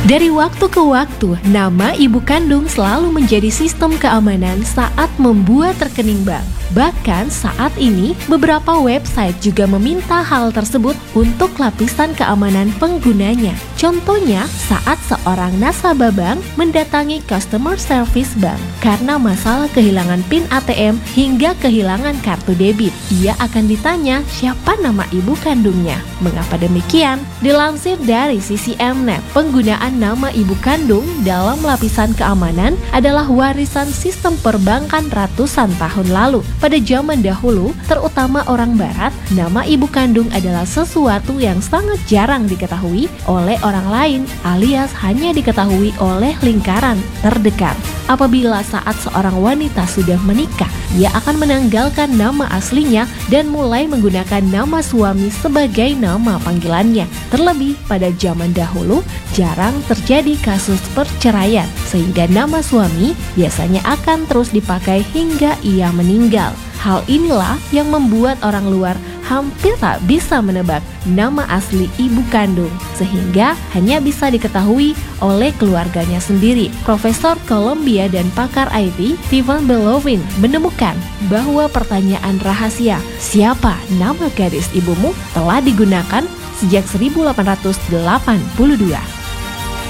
Dari waktu ke waktu, nama ibu kandung selalu menjadi sistem keamanan saat membuat rekening bank. Bahkan saat ini, beberapa website juga meminta hal tersebut untuk lapisan keamanan penggunanya. Contohnya, saat seorang nasabah bank mendatangi customer service bank karena masalah kehilangan PIN ATM hingga kehilangan kartu debit, ia akan ditanya siapa nama ibu kandungnya. Mengapa demikian? Dilansir dari sisi Mnet, penggunaan nama ibu kandung dalam lapisan keamanan adalah warisan sistem perbankan ratusan tahun lalu. Pada zaman dahulu, terutama orang barat, nama ibu kandung adalah sesuatu yang sangat jarang diketahui oleh orang lain, alias hanya diketahui oleh lingkaran terdekat. Apabila saat seorang wanita sudah menikah, ia akan menanggalkan nama aslinya dan mulai menggunakan nama suami sebagai nama panggilannya. Terlebih pada zaman dahulu, jarang terjadi kasus perceraian, sehingga nama suami biasanya akan terus dipakai hingga ia meninggal. Hal inilah yang membuat orang luar hampir tak bisa menebak nama asli ibu kandung, sehingga hanya bisa diketahui oleh keluarganya sendiri. Profesor Columbia dan pakar IT, Stephen Belovin, menemukan bahwa pertanyaan rahasia "siapa nama gadis ibumu?" telah digunakan sejak 1882.